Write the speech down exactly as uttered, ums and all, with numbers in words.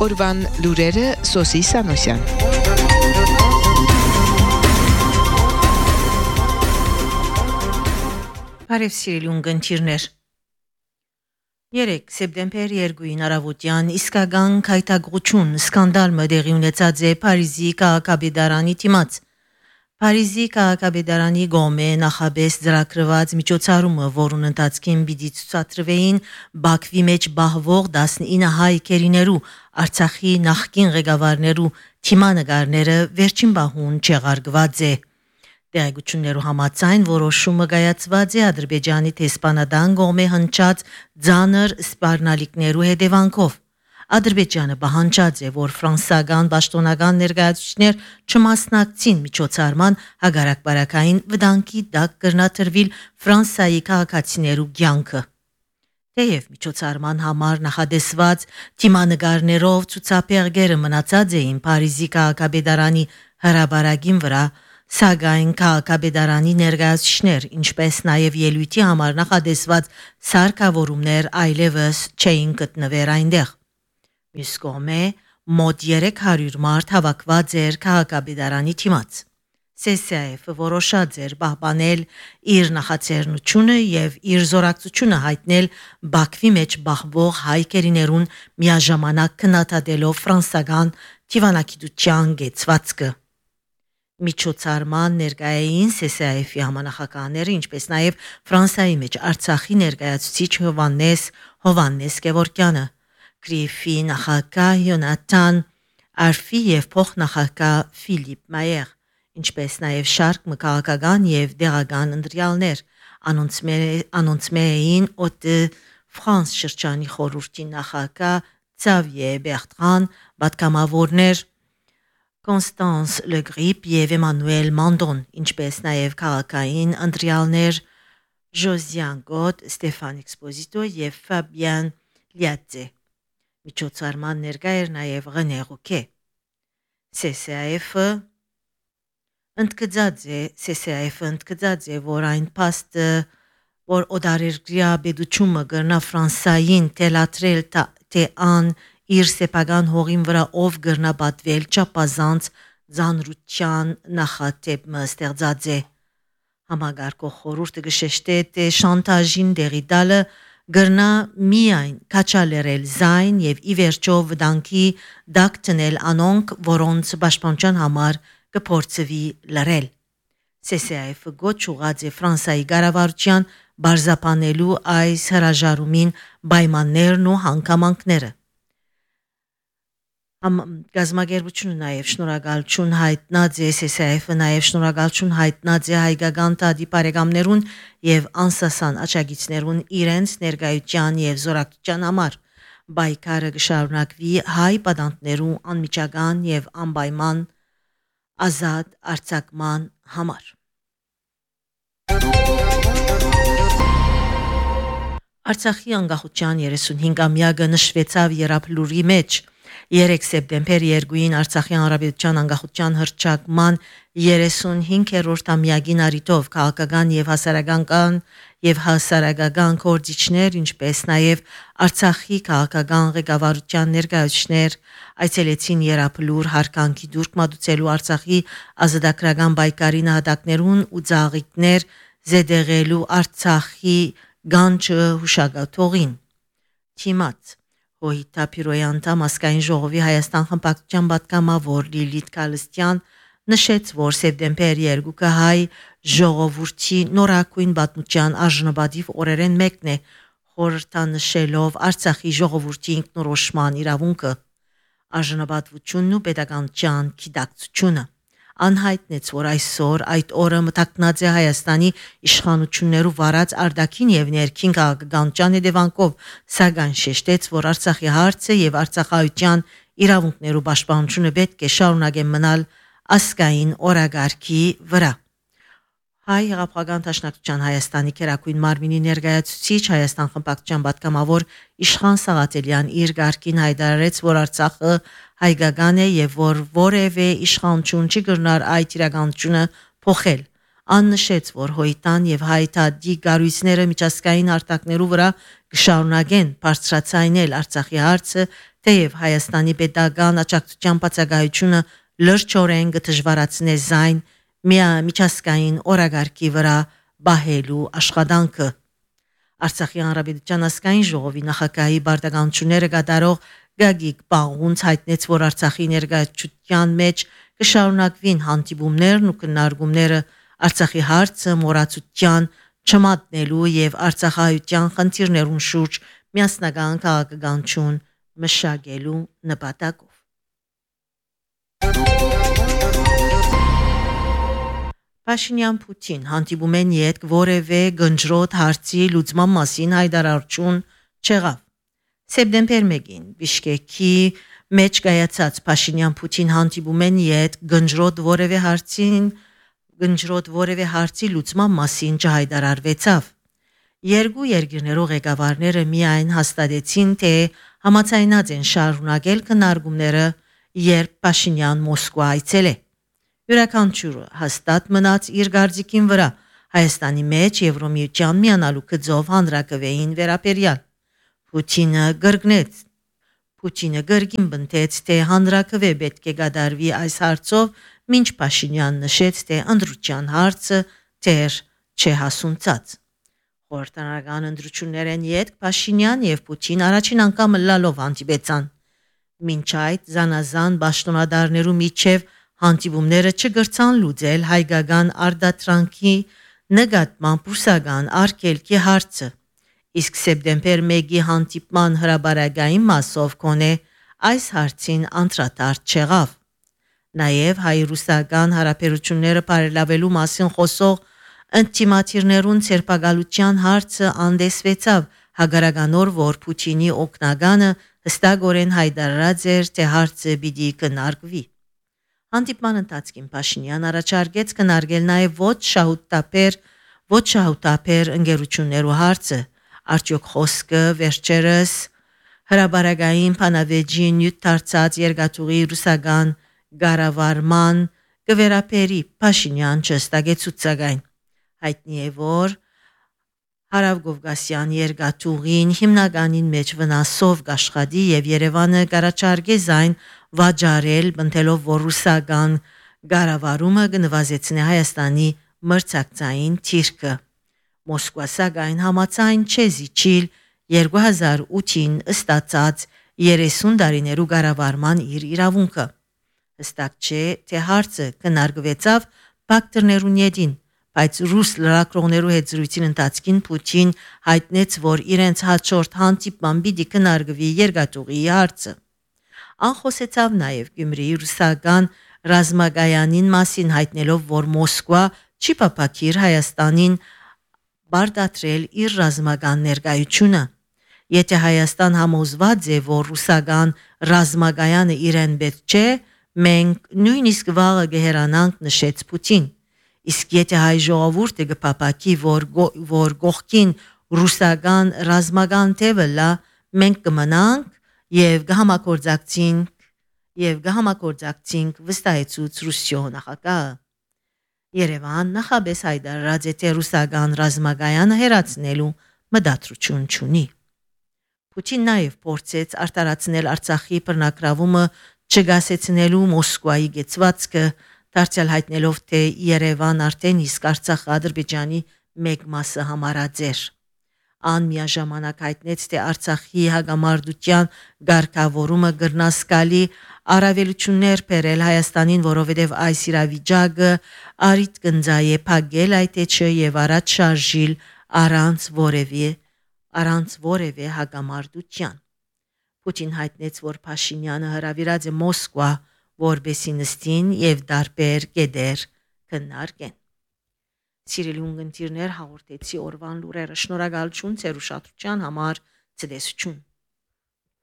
Օրվան լուրերը Սոսի Սանոսյան։ Բարև սիրելի ունգընտիրներ։ Երեկ սեպտեմբեր երկուին առավոտյան իսկական քայթակղություն սկանդալը տեղի ունեցած է Փարիզի քաղաքապետարանի դիմաց։ Փարիզի քաղաքապետարանի գոմե նախաբես ծրագրված միջոցառումը, որուն ընթացքին պիտի ցուցադրվեին Բաքվի մեջ բահվող տասնինը հայ կերիներու Արցախի նախկին ղեկավարներու թիմանկարները վերջին բահուն չեղարկված է։ Տեղեկություններու համաձայն որոշումը կայացված է Ադրբեջանի տեսփանադան գոմե հնչած ձանր սպառնալիքներու հետևանքով։ Ադրբեջանը պահանջած է, որ ֆրանսական պաշտոնական ներկայացուցիչներ չմասնակցին միջոցառման հագարակբարակային վտանգի տակ կրնաթրվիլ Ֆրանսիայի քաղաքացիներու կյանքը։ Թեև միջոցառման համար նախադեсված թիմանկարներով ցուցափեղկերը մնացած էին Փարիզի քաղաքապետարանի հրաբարակին վրա, սակայն քաղաքապետարանի ներկայացուցիչներ, ինչպես նաև ելույթի համար նախադեсված սարքավորումներ այլևս չէին գտնվեր այնտեղ։ Մյուս կողմէ մոտ երեք հարյուր մարդ հավաքված էր քաղաքապետարանի դիմաց։ Սե Սե Էֆ-ը որոշած էր պահպանել իր նախաձեռնությունը եւ իր զորակցությունը հայտնել Բաքվի մեջ բախվող հայ կերիներուն միաժամանակ քննադատելով ֆրանսական դիվանագիտության գեցվածքը։ Միջոցառման ներկայային Սե Սե Էֆ-ի համանախագահները, ինչպես նաև Ֆրանսիայի մեջ Արցախի ներկայացուցիչ Հովանես Հովանես Գևորգյանը, Գրիֆի նախագահ Յոնատան Արֆի եւ փոխնախագահ Ֆիլիպ Մայեր, ինչպես նաև շարք մկաղական եւ դեղական ընտրյալներ անոնցմեին օտե Ֆրանս շրջանի խորհրդի նախագահ Ցավիե Բերտրան, պատգամավորներ Կոնստանս Լեգրիպ եւ Էմանուել Մանդոն, ինչպես նաև քաղաքային ընտրյալներ Ժոզյան Գոտ, Ստեֆան Էքսպոզիտո եւ Ֆաբիան Լիատե։ Միջոցառման ներկա էր նաև Ռենե Ռուկե։ Սե Սե Էֆ-ը ընդգծած է, Սե Սե Էֆ-ը ընդգծած է, որ այն փաստը, որ օդարերգրյա բեդուչումը գրնա Ֆրանսային թելատրել թե ան իր սեփական հողին վրա ով գրնա պատվել չափազանց ձանրության նախատեպը ստեղծած է։ Համագարկող խորհուրդը գշեշտե թե շանտաժին դեղի տալը գրնա միայն կաչալերել զայն եւ ի վերջո վտանգի դակ տնել անոնք, որոնց պաշտպանության համար կփորձվի լրել։ Սե Սե Էֆ-ը գոչ ուղղած է Ֆրանսիայի կառավարության բարձապանելու այս հրաժարումին պայմաններն ու հանգամանքները։ Գազագերբությունը նաև շնորհակալություն հայտնած է Սե Սե Էֆ-ը նաև շնորհակալություն հայտնած է հայկական տադի բարեկամներուն եւ անսասան աչագիցներուն իրենց ներկայության եւ զորակցության համար։ Բայկարը կշարունակվի հայ պատանտներու անմիջական եւ անպայման ազատ արձակման համար։ Արցախի անկախության երեսունհինգամյակը նշվեցավ Երապլուրի մեջ։ Երեկ սեպտեմբեր երկուին Արցախի հանրապետության անկախության հռչակման երեսունհինգերորդ ամյակին առիթով քաղաքական եւ հասարակական եւ հասարակական կորձիչներ, ինչպես նաեւ Արցախի քաղաքական ղեկավարության ներկայացուցիչներ այցելեցին Երապլուր հարկանքի դուրք մատուցելու Արցախի ազատագրական բայկարի նահատակներուն ու ծաղիկներ զեդեղելու Արցախի գանչը հուշագաթողին։ Թիմաց Հոհիտապիրոյան Տամասկային ժողովի Հայաստան խմբակցության պատգամավոր Լիլիթ Կալստյան նշեց, որ սեպտեմբեր երկուը հայ ժողովրդի նորակույն պատմության արժանապատիվ օրերեն մեկն է, խորհրդանշելով Արցախի ժողովրդի ինքնորոշման իրավունքը, արժանապատվությունն ու պետականության գիտակցությունը։ Անհայտնեց, որ այսօր այդ օրը մտակնած է Հայաստանի իշխանություններու վարած արտաքին եւ ներքին քաղաքականության հետևանքով, սակայն շեշտեց, որ Արցախի հարցը եւ արցախայության իրավունքներու պաշտպանությունը պետք է շարունակեն մնալ ազգային օրագարկի վրա։ Հայ հեղափոխական դաշնակցության Հայաստանի քերակույն մարմինի ներկայացուցիչ Հայաստան խմբակցության պատգամավոր Իշխան Սաղաթելյան իր գարկին հայտարարեց, որ Արցախը հայկական է եւ որ որևէ իշխանություն չի կրնար այդ իրականությունը փոխել։ Ան նշեց, որ Հոյտան եւ Հայտադի գարույցները միջազգային արտակներու վրա կշարունակեն բարձրացնել Արցախի հարցը, թեև Հայաստանի պետական աջակցության բացակայությունը լրջորեն կդժվարացնի զայն միջազգային օրագարկի վրա բահելու աշխատանքը։ Արցախի հանրապետության ազգային ժողովի նախագահի բարդականությունները կատարող Գագիկ Պաղունց հայտնեց, որ Արցախի ներկայացության մեջ կշարունակվին հանդիպումներն ու քննարկումները Արցախի հարցը մոռացության չմատնելու եւ արցախահայության խնդիրներուն շուրջ միասնական քաղաքականություն մշակելու նպատակով։ Փաշինյան-Պուտին հանդիպումեն յետք որևէ գնջրոտ հարցի լուծման մասին հայտարարություն չեղավ։ Սեպտեմբեր մեկին Բիշկեկի մեջ կայացած Փաշինյան-Պուտին հանդիպումեն յետք գնջրոտ որևէ հարցին գնջրոտ որևէ հարցի լուծման մասին չհայտարարվեցավ։ Երկու երկրներու ղեկավարները միայն հաստատեցին, թե համաձայնած են շարունակել քննարկումները, երբ Փաշինյան Մոսկվա այցել է։ Յուրաքանչյուրը հաստատ մնաց իր գարձիկին վրա Հայաստանի մեջ Եվրոմիության միանալու գծով հանրակրվեին վերաբերյալ։ Պուտինը գրգնեց Պուտինը գրգին բնտեց, թե հանրակրվե պետք է կատարվի այս հարցով, մինչ Փաշինյան նշեց, թե ընդրության հարցը դեռ չէ հասունցած։ Խորհրդարանական ընդրություններն յետք Փաշինյան եւ Պուտին առաջին անգամ լալով հանդիպեցան։ Մինչ այդ զանազան պաշտոնատարներու միջև հանդիպումները չգրցան լուծել հայկական արտադրանքի նկատմամբ ռուսական արգելքի հարցը։ Իսկ սեպտեմբեր մեկի հանդիպման հրաբարակային մասով կոնե այս հարցին անդրադարձ չեղավ։ Նաև հայ-ռուսական հարաբերությունները բարելավելու մասին խոսող ինտիմատիրներուն ցերպակալության հարցը անդեսվեցավ հագարականոր, որ Պուտինի օգնականը հստակորեն հայտարարած էր, թե հարցը պիտի քննարկվի։ Հանդիպման ընթացքին Փաշինյան առաջարկեց քննարկել նաև ոչ շահութապեր, ոչ շահութապեր ընկերություններու հարցը, արդյոք խոսքը վերջերս հրաբարակային փանավեճի նյութ դարձած երկաթուղի ռուսական գարավարման կվերապերի Փաշինյան չստագեցուցագայն։ Հայտնի է, որ Հարավկովկասյան երկաթուղին հիմնականին մեջ վնասով կաշխատի եւ Երևանը կառաջարկի զայն վաճառել, բնտելով, որ ռուսական գարավարումը կնվազեցնի Հայաստանի մրցակցային թիրքը։ Մոսկվա սակայն համաձայն չէ զիջիլ երկու հազար ութին ստացած երեսուն տարիներու գարավարման իր իրավունքը։ Հստակ չէ, թե հարցը քննարկվեցավ բակտերներուն յետին, բայց ռուս լրագրողներու հետ զրույցին ընթացքին Պուտին հայտնեց, որ իրենց հաջորդ հանդիպման պիտի քննարկվի երկաթուղի հարցը։ Անխոսեցավ նաև Գյումրիի ռուսական ռազմագայանին մասին, հայտնելով, որ Մոսկվա չի պապակիր Հայաստանին բարդատրել իր ռազմական ներկայությունը։ Եթե Հայաստան համոզված է, որ ռուսական ռազմագայանը իրեն պետք չէ, մենք նույնիսկ վաղը կհեռանանք, նշեց Պուտին։ Իսկ եթե հայ ժողովուրդը կպապակի, որ, որ գողքին ռուսական ռազմական թևը լա, մենք կմնանք եւ կհամագործակցենք եւ կհամագործակցենք վստահեցուց Ռուսիո նախագահը։ Երևան նախաբես հայտարարած է, թե ռուսական ռազմագայանը հերացնելու մտադրություն չունի։ Պուտին նաև փորձեց արտարացնել Արցախի բռնակրավումը չգասեցնելու Մոսկվայի գեցվածքը, դարձյալ հայտնելով, թե Երևան արդեն իսկ Արցախը Ադրբեջանի մեկ մասը համարած էր։ Ան միաժամանակ հայտնեց, թե Արցախի հագամարտության ղեկավարումը գրնասկալի առավելություններ բերել Հայաստանին, որովհետև այս իրավիճակը արիտ կնձայե փակել այդ էջը եւ առաջ շարժիլ առանց որևէ առանց որևէ հագամարտության։ Պուտին հայտնեց, որ Փաշինյանը հրավիրած է Մոսկվա, որբեսի նստին եւ դարբեր կետեր քննարկեն։ Սիրելի ունգընտիրներ, հաղորդեցի օրվան լուրերը։ Շնորհակալություն ձեր ուշադրության համար։ Ցտեսություն։